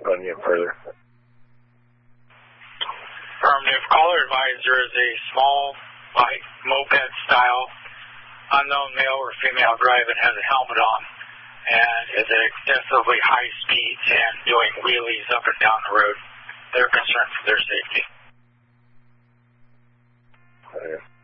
run you further. Affirmative. Caller advisor is a small, light, moped-style, unknown male or female driving, has a helmet on, and is at excessively high speeds and doing wheelies up and down the road. They're concerned for their safety. Okay.